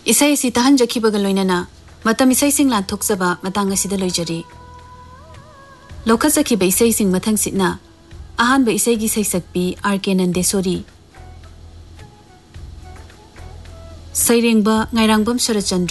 Isai si tahan jaki bagaloinana matam isai sing lan thoksaba matang asida loijari. Lokat saki ba isai sing mathang sitna ahan ba isai gi sai sakpi RK Nandesori. Sairengba Ngairangbam Sharachandra